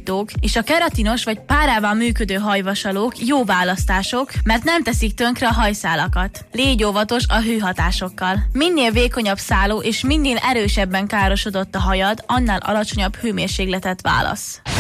hajtók és a keratinos vagy párával működő hajvasalók jó választások, mert nem teszik tönkre a hajszálakat. Légy óvatos a hőhatásokkal. Minél vékonyabb szálú és minél erősebben károsodott a hajad, annál alacsonyabb hőmérsékletet válasz.